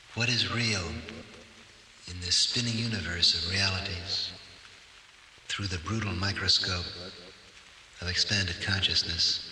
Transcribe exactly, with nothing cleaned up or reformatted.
What is real in this spinning universe of realities through the brutal microscope of expanded consciousness?